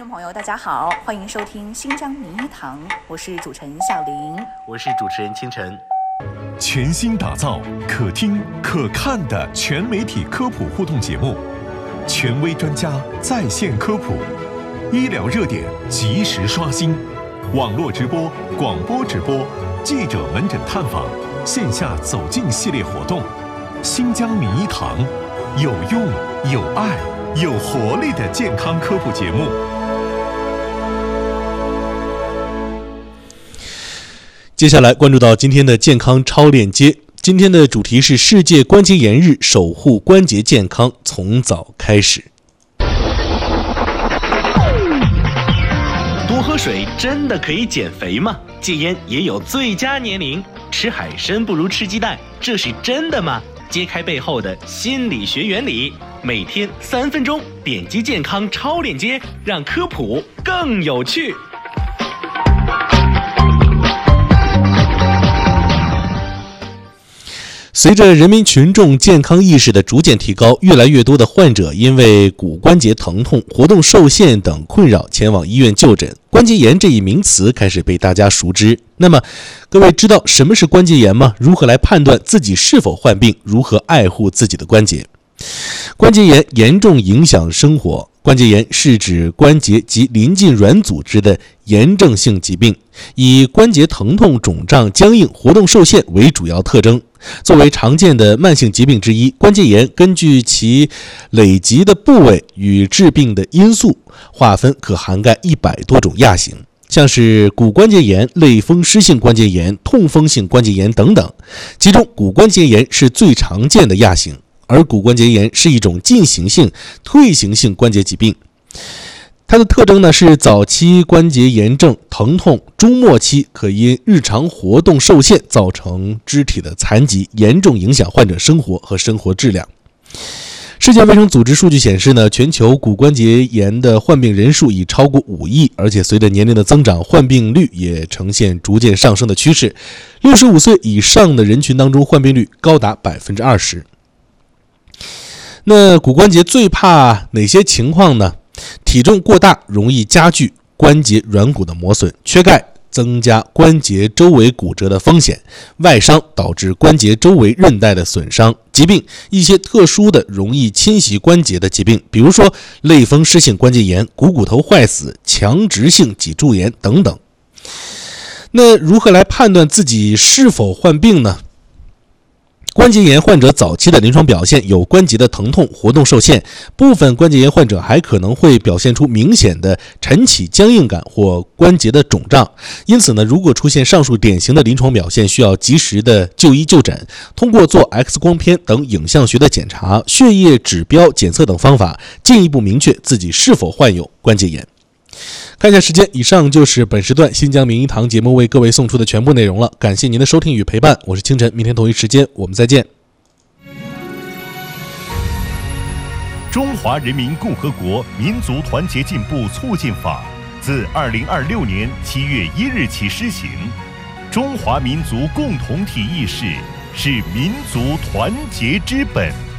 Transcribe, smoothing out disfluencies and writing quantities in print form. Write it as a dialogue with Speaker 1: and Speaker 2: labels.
Speaker 1: 众朋友，大家好，欢迎收听新疆名医堂，我是主持人小林，
Speaker 2: 我是主持人清晨。
Speaker 3: 全新打造可听可看的全媒体科普互动节目，权威专家在线科普，医疗热点及时刷新，网络直播、广播直播，记者门诊探访，线下走进系列活动。新疆名医堂，有用、有爱、有活力的健康科普节目。
Speaker 4: 接下来关注到今天的健康超链接，今天的主题是世界关节炎日，守护关节健康从早开始。
Speaker 2: 多喝水真的可以减肥吗？戒烟也有最佳年龄，吃海参不如吃鸡蛋，这是真的吗？揭开背后的心理学原理，每天3分钟，点击健康超链接，让科普更有趣。
Speaker 4: 随着人民群众健康意识的逐渐提高，越来越多的患者因为骨关节疼痛、活动受限等困扰前往医院就诊，关节炎这一名词开始被大家熟知。那么，各位知道什么是关节炎吗？如何来判断自己是否患病？如何爱护自己的关节？关节炎严重影响生活。关节炎是指关节及邻近软组织的炎症性疾病，以关节疼痛、肿胀、僵硬、活动受限为主要特征。作为常见的慢性疾病之一，关节炎根据其累积的部位与致病的因素划分，可涵盖100多种亚型，像是骨关节炎、类风湿性关节炎、痛风性关节炎等等。其中骨关节炎是最常见的亚型，而骨关节炎是一种进行性、退行性关节疾病。它的特征呢是早期关节炎症疼痛，中末期可因日常活动受限造成肢体的残疾，严重影响患者生活和生活质量。世界卫生组织数据显示呢，全球骨关节炎的患病人数已超过5亿，而且随着年龄的增长，患病率也呈现逐渐上升的趋势。65岁以上的人群当中，患病率高达20%。那骨关节最怕哪些情况呢？体重过大容易加剧关节软骨的磨损，缺钙增加关节周围骨折的风险，外伤导致关节周围韧带的损伤，疾病一些特殊的容易侵袭关节的疾病，比如说类风湿性关节炎、股头坏死、强直性脊柱炎等等。那如何来判断自己是否患病呢？关节炎患者早期的临床表现有关节的疼痛、活动受限，部分关节炎患者还可能会表现出明显的晨起僵硬感或关节的肿胀。因此呢，如果出现上述典型的临床表现，需要及时的就医就诊，通过做 X 光片等影像学的检查、血液指标检测等方法，进一步明确自己是否患有关节炎。看一下时间，以上就是本时段新疆名医堂节目为各位送出的全部内容了。感谢您的收听与陪伴，我是清晨，明天同一时间我们再见。
Speaker 3: 中华人民共和国民族团结进步促进法自2026年7月1日起施行。中华民族共同体意识是民族团结之本。